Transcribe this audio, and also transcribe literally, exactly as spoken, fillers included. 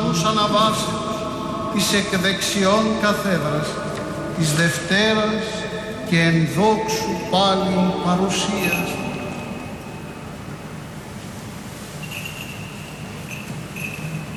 όρους αναβάσεως της εκδεξιών καθέδρας, της Δευτέρας και ενδόξου πάλιν παρουσίας.